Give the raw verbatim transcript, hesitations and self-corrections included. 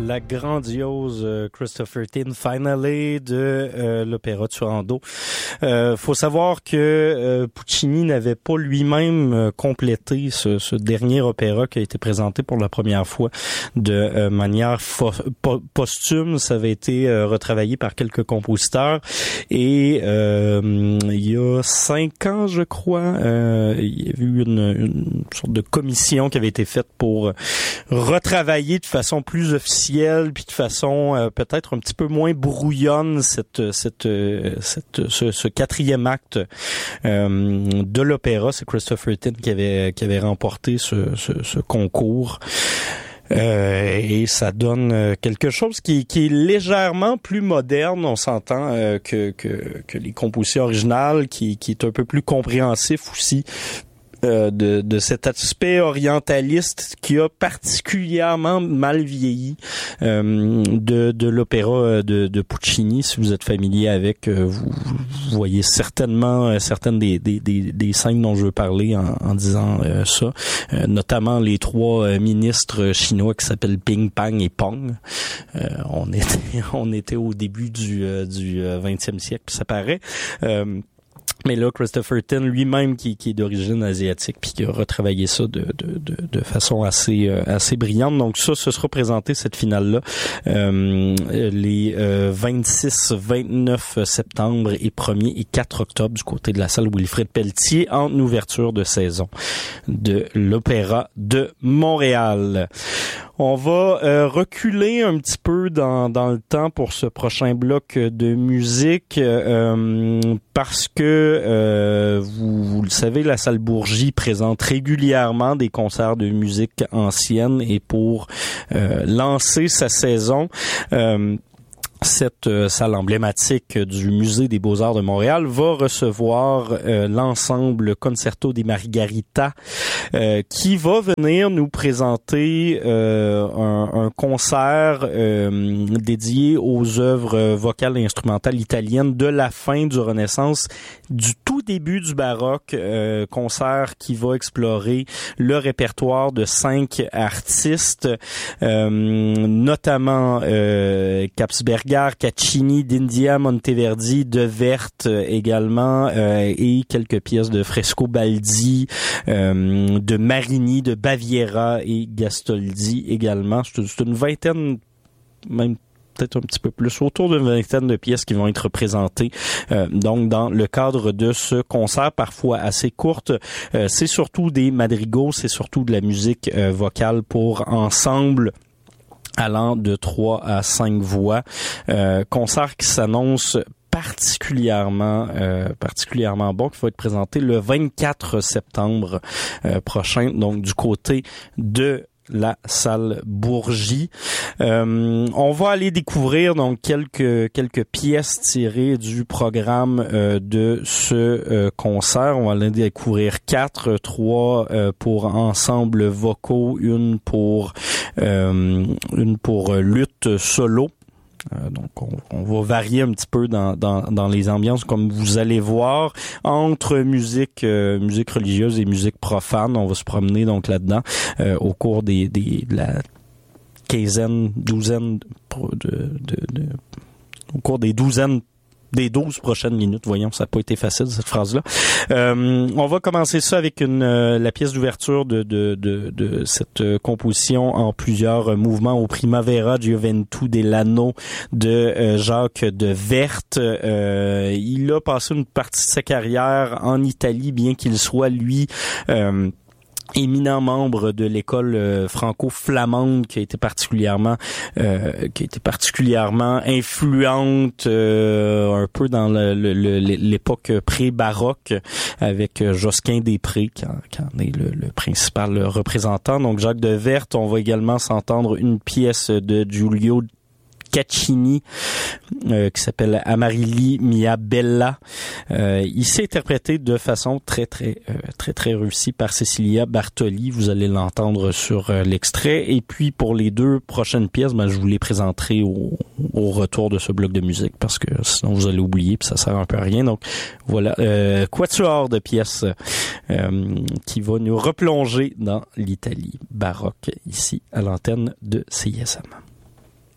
la grandiose euh, Christopher Tin Finale de euh, l'opéra Turandot. Euh, faut savoir que euh, Puccini n'avait pas lui-même euh, complété ce, ce dernier opéra qui a été présenté pour la première fois de euh, manière fo- po- posthume. Ça avait été euh, retravaillé par quelques compositeurs et euh, il y a cinq ans, je crois, euh, il y a eu une, une sorte de commission qui avait été faite pour retravailler de façon plus officielle puis de façon euh, peut-être un petit peu moins brouillonne cette cette cette ce, ce quatrième acte euh, de l'opéra. C'est Christopher Tin qui avait qui avait remporté ce ce, ce concours. Euh, et ça donne quelque chose qui, qui est légèrement plus moderne, on s'entend, euh, que, que que les compositions originales, qui qui est un peu plus compréhensif aussi. Euh, de, de cet aspect orientaliste qui a particulièrement mal vieilli euh, de, de l'opéra de, de Puccini. Si vous êtes familier avec, euh, vous, vous voyez certainement euh, certaines des, des, des, des scènes dont je veux parler en, en disant euh, ça, euh, notamment les trois euh, ministres chinois qui s'appellent Ping, Pang et Pong. Euh, on était on était au début du, euh, du vingtième siècle, ça paraît. Euh, Mais là, Christopher Tin lui-même, qui, qui est d'origine asiatique, puis qui a retravaillé ça de, de, de, de façon assez euh, assez brillante. Donc ça, ce sera présenté, cette finale-là, euh, les euh, vingt-six, vingt-neuf septembre et premier et quatre octobre du côté de la salle Wilfrid Pelletier en ouverture de saison de l'Opéra de Montréal. On va euh, reculer un petit peu dans, dans le temps pour ce prochain bloc de musique euh, parce que, euh, vous, vous le savez, la salle Bourgie présente régulièrement des concerts de musique ancienne et pour euh, lancer sa saison, euh, cette euh, salle emblématique du Musée des Beaux-Arts de Montréal va recevoir euh, l'ensemble Concerto di Margherita euh, qui va venir nous présenter euh, un, un concert euh, dédié aux œuvres vocales et instrumentales italiennes de la fin du Renaissance, du tout début du baroque, euh, concert qui va explorer le répertoire de cinq artistes, euh, notamment euh, Kapsberger, Caccini, d'India, Monteverdi, De Wert euh, également, euh, et quelques pièces de Frescobaldi, euh, de Marini, de Baviera et Gastoldi également. C'est une vingtaine, même peut-être un petit peu plus, autour d'une vingtaine de pièces qui vont être présentées euh, donc dans le cadre de ce concert, parfois assez courte. Euh, c'est surtout des madrigaux, c'est surtout de la musique euh, vocale pour ensemble allant de trois à cinq voix. Euh, concert qui s'annonce particulièrement euh, particulièrement bon, qui va être présenté le vingt-quatre septembre euh, prochain, donc du côté de la salle Bourgie. Euh, on va aller découvrir donc quelques quelques pièces tirées du programme euh, de ce euh, concert. On va aller découvrir quatre, trois euh, pour ensemble vocaux, une pour euh, une pour lutte solo. Euh, donc, on, on va varier un petit peu dans, dans, dans les ambiances, comme vous allez voir, entre musique euh, musique religieuse et musique profane. On va se promener donc là-dedans euh, au cours des, des de la quinzaine, douzaine de, de, de au cours des douzaines des douze prochaines minutes. Voyons, ça n'a pas été facile, cette phrase-là. Euh, on va commencer ça avec une euh, la pièce d'ouverture de, de, de, de cette euh, composition en plusieurs mouvements au Primavera Gioventù dell'Anno de euh, Jacques de Wert. Euh, il a passé une partie de sa carrière en Italie, bien qu'il soit, lui... Euh, éminent membre de l'école euh, franco-flamande qui a été particulièrement euh, qui a été particulièrement influente euh, un peu dans le, le, le, l'époque pré-baroque avec Josquin des Prés qui en, qui en est le, le principal représentant. Donc Jacques de Wert, on va également s'entendre une pièce de Giulio Caccini euh, qui s'appelle Amarilli mia bella. Euh, il s'est interprété de façon très très euh, très très réussie par Cecilia Bartoli. Vous allez l'entendre sur euh, l'extrait. Et puis pour les deux prochaines pièces, ben, je vous les présenterai au, au retour de ce bloc de musique parce que sinon vous allez oublier puis ça sert un peu à rien. Donc voilà, euh, quatuor de pièces euh, qui va nous replonger dans l'Italie baroque ici à l'antenne de C I S M.